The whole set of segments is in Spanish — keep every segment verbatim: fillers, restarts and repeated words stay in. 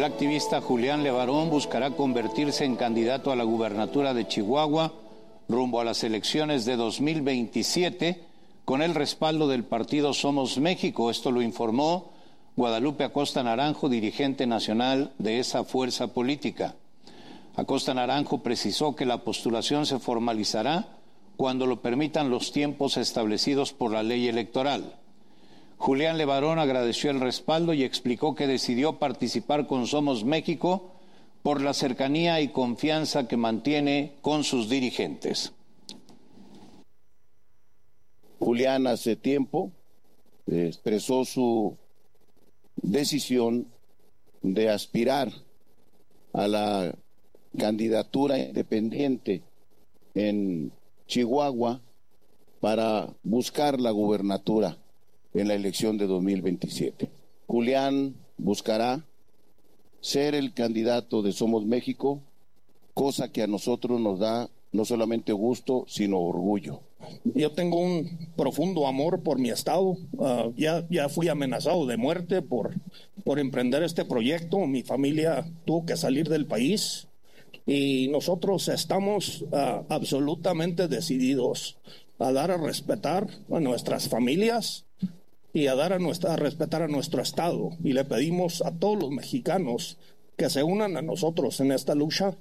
El activista Julián Levarón buscará convertirse en candidato a la gubernatura de Chihuahua rumbo a las elecciones de dos mil veintisiete con el respaldo del partido Somos México. Esto lo informó Guadalupe Acosta Naranjo, dirigente nacional de esa fuerza política. Acosta Naranjo precisó que la postulación se formalizará cuando lo permitan los tiempos establecidos por la ley electoral. Julián Levarón agradeció el respaldo y explicó que decidió participar con Somos México por la cercanía y confianza que mantiene con sus dirigentes. Julián hace tiempo eh, expresó su decisión de aspirar a la candidatura independiente en Chihuahua para buscar la gubernatura en la elección de dos mil veintisiete. Julián buscará ser el candidato de Somos México, cosa que a nosotros nos da no solamente gusto, sino orgullo. Yo tengo un profundo amor por mi estado. Uh, ya, ya fui amenazado de muerte por, por emprender este proyecto. Mi familia tuvo que salir del país y nosotros estamos uh, absolutamente decididos a dar a respetar a nuestras familias y a dar a, nuestra, a respetar a nuestro estado. Y le pedimos a todos los mexicanos que se unan a nosotros en esta lucha.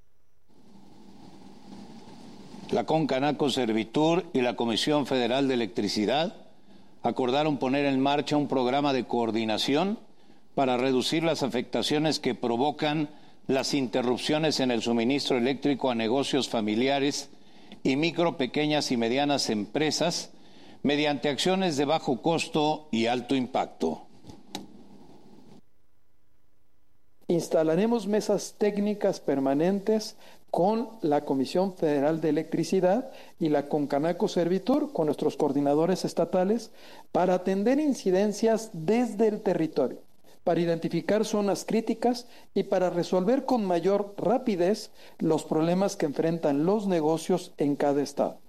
La Concanaco Servitur y la Comisión Federal de Electricidad acordaron poner en marcha un programa de coordinación para reducir las afectaciones que provocan las interrupciones en el suministro eléctrico a negocios familiares y micro, pequeñas y medianas empresas mediante acciones de bajo costo y alto impacto. Instalaremos mesas técnicas permanentes con la Comisión Federal de Electricidad y la Concanaco Servitur, con nuestros coordinadores estatales, para atender incidencias desde el territorio, para identificar zonas críticas y para resolver con mayor rapidez los problemas que enfrentan los negocios en cada estado.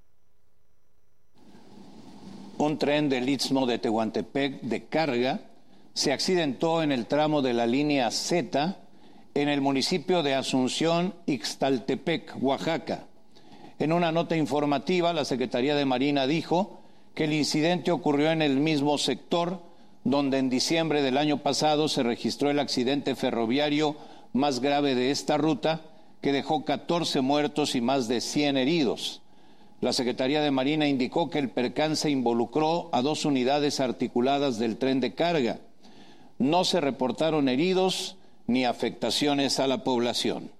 Un tren del Istmo de Tehuantepec de carga se accidentó en el tramo de la línea Z en el municipio de Asunción, Ixtaltepec, Oaxaca. En una nota informativa, la Secretaría de Marina dijo que el incidente ocurrió en el mismo sector donde en diciembre del año pasado se registró el accidente ferroviario más grave de esta ruta, que dejó catorce muertos y más de cien heridos. La Secretaría de Marina indicó que el percance involucró a dos unidades articuladas del tren de carga. No se reportaron heridos ni afectaciones a la población.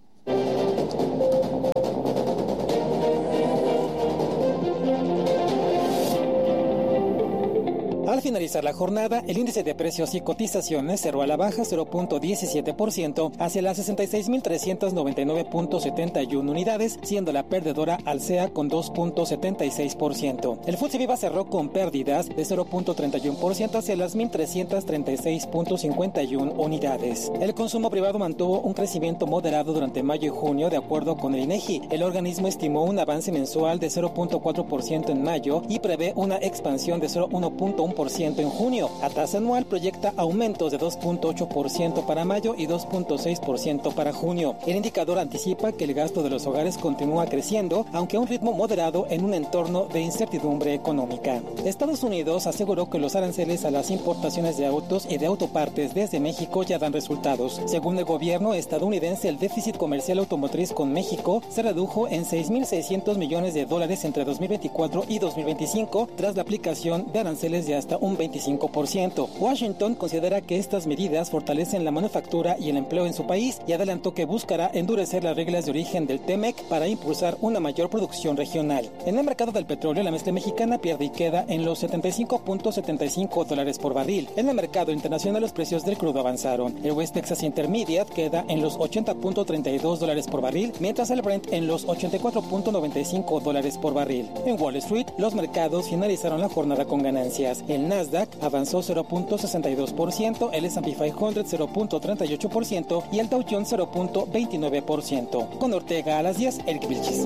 Al finalizar la jornada, el índice de precios y cotizaciones cerró a la baja cero punto diecisiete por ciento hacia las sesenta y seis mil trescientos noventa y nueve punto setenta y uno unidades, siendo la perdedora Alsea con dos punto setenta y seis por ciento. El Futsi Viva cerró con pérdidas de cero punto treinta y uno por ciento hacia las mil trescientos treinta y seis punto cincuenta y uno unidades. El consumo privado mantuvo un crecimiento moderado durante mayo y junio, de acuerdo con el INEGI. El organismo estimó un avance mensual de cero punto cuatro por ciento en mayo y prevé una expansión de cero punto uno por ciento en junio. A tasa anual proyecta aumentos de dos punto ocho por ciento para mayo y dos punto seis por ciento para junio. El indicador anticipa que el gasto de los hogares continúa creciendo, aunque a un ritmo moderado en un entorno de incertidumbre económica. Estados Unidos aseguró que los aranceles a las importaciones de autos y de autopartes desde México ya dan resultados. Según el gobierno estadounidense, el déficit comercial automotriz con México se redujo en seis mil seiscientos millones de dólares entre dos mil veinticuatro y dos mil veinticinco tras la aplicación de aranceles de hasta un veinticinco por ciento. Washington considera que estas medidas fortalecen la manufactura y el empleo en su país y adelantó que buscará endurecer las reglas de origen del TEMEC para impulsar una mayor producción regional. En el mercado del petróleo, la mezcla mexicana pierde y queda en los setenta y cinco punto setenta y cinco dólares por barril. En el mercado internacional, los precios del crudo avanzaron. El West Texas Intermediate queda en los ochenta punto treinta y dos dólares por barril, mientras el Brent en los ochenta y cuatro punto noventa y cinco dólares por barril. En Wall Street, los mercados finalizaron la jornada con ganancias. El Nasdaq avanzó cero punto sesenta y dos por ciento, el S and P quinientos cero punto treinta y ocho por ciento y el Dow Jones cero punto veintinueve por ciento. Con Ortega a las diez, Eric Vilchis.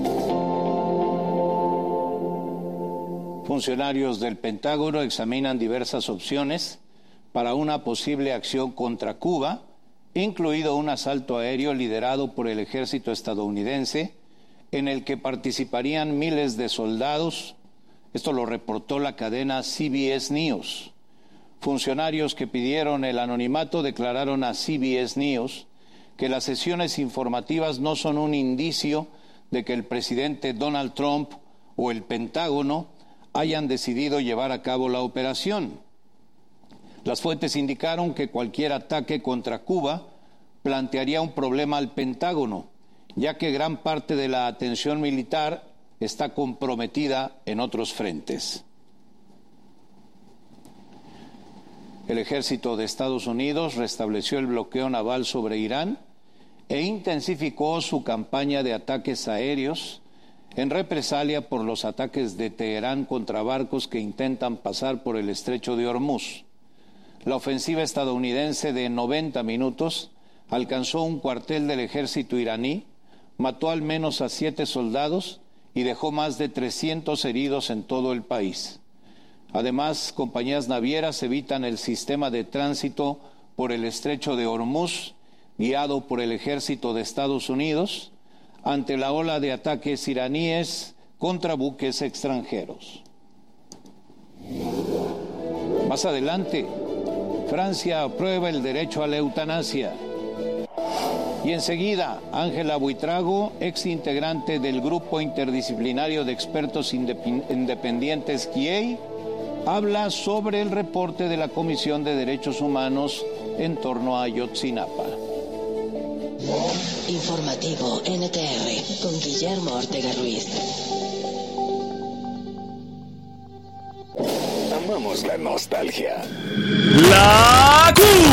Funcionarios del Pentágono examinan diversas opciones para una posible acción contra Cuba incluido un asalto aéreo liderado por el ejército estadounidense, en el que participarían miles de soldados. Esto lo reportó la cadena C B S News. Funcionarios que pidieron el anonimato declararon a C B S News que las sesiones informativas no son un indicio de que el presidente Donald Trump o el Pentágono hayan decidido llevar a cabo la operación. Las fuentes indicaron que cualquier ataque contra Cuba plantearía un problema al Pentágono, ya que gran parte de la atención militar está comprometida en otros frentes. El ejército de Estados Unidos restableció el bloqueo naval sobre Irán e intensificó su campaña de ataques aéreos en represalia por los ataques de Teherán contra barcos que intentan pasar por el estrecho de Hormuz. La ofensiva estadounidense de noventa minutos alcanzó un cuartel del ejército iraní, mató al menos a siete soldados y dejó más de trescientos heridos en todo el país. Además, compañías navieras evitan el sistema de tránsito por el estrecho de Hormuz, guiado por el ejército de Estados Unidos, ante la ola de ataques iraníes contra buques extranjeros. Más adelante, Francia aprueba el derecho a la eutanasia. Y enseguida, Ángela Buitrago, ex integrante del Grupo Interdisciplinario de Expertos Independientes C I E I, habla sobre el reporte de la Comisión de Derechos Humanos en torno a Ayotzinapa. Informativo N T R con Guillermo Ortega Ruiz. Amamos la nostalgia. La Q.